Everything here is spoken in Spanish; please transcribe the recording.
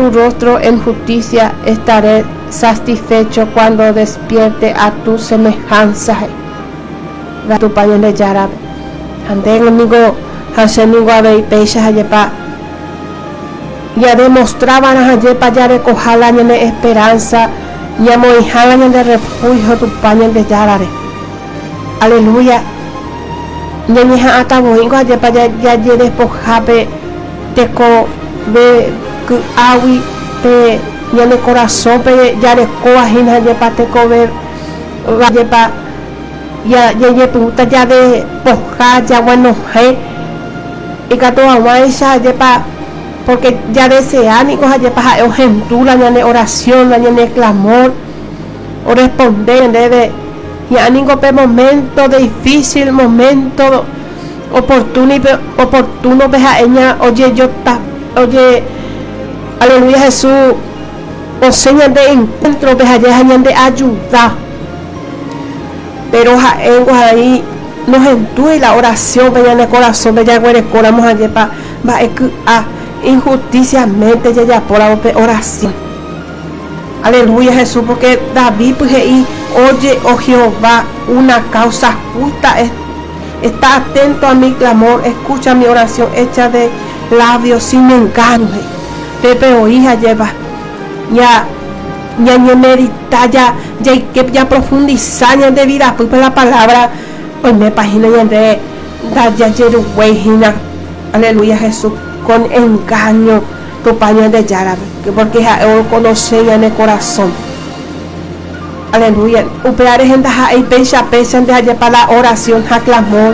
tu rostro en justicia, estaré satisfecho cuando despierte a tu semejanza. Tu paño de Yarab. Ante conmigo, Hasemigo Abey Peisha Hayepa. Ya demostraban a Hayepa ya recojala de esperanza, ya moijala de refugio tu paño de Yarare. Aleluya. Ya ni ataboingo Hayepa ya despojape te co de awi te ya de corazón pe ya de coajin Hayepa te co ver Hayepa ya puta ya de poja ya bueno y que toda guaisa Hayepa porque ya desean y coja Hayepa o gentura ya de oración ya de clamor o responder de ya ningún momento de difícil momento oportuno veja ella oye aleluya Jesús o señas de encuentro veja ya de ayuda. Pero ahí nos entue la oración, veía en el corazón, veía que coramos allí para injusticiamente ya por la oración. Aleluya Jesús, porque David pues ahí oye, oh Jehová, una causa justa, está atento a mi clamor, escucha mi oración hecha de labios sin engaño. Pepe o hija lleva ya medita ya profundizar de vida pues por la palabra hoy me página de ya aleluya Jesús con engaño tu paño de Yarab porque ya conoce en el corazón aleluya operar gente y pecha de allá para la oración clamor